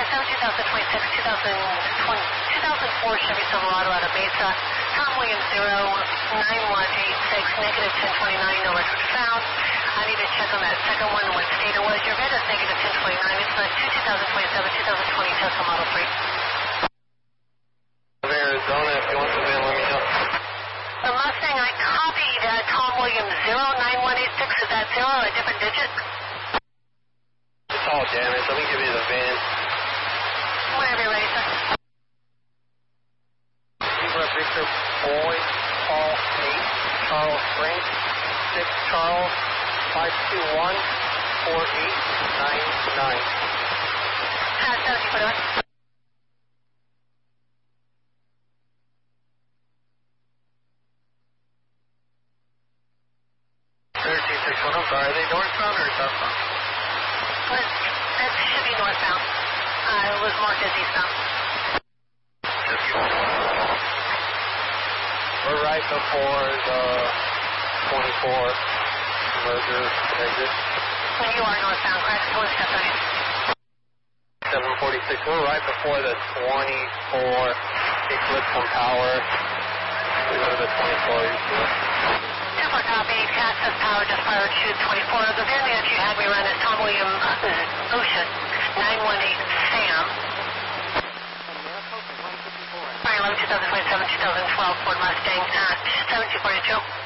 2026, 2004 Chevy Silverado out of Mesa. Tom Williams 09186, negative 1029, no record found. I need to check on that second one, what state it was. Your VIN is negative 1029. It's a 2027, 2020 Tesla Model 3. Arizona, if you want the VIN, let me know. The Mustang, I copied Tom Williams 09186. Is that zero or a different digit? It's all damaged. Let me give you the VIN. Whenever you're ready, sir. Zebra Victor Boy, Paul 8, Charles Springs, 6 Charles, 521 4899. 70, put it on. 1361, I'm sorry, are they northbound or southbound? That should be northbound. It was marked as eastbound. We're right before the 24 merger exit. Well, you are northbound, correct? One step on it. 746, we're right before the 24 Eclipse on power. We go to the 24 Eclipse. Template copy, access power, just fired, shoot 24. The VIN that you had me run is Tom William Ocean, 918 Sam. Fire low 2027, 2012 Ford Mustang at 7242.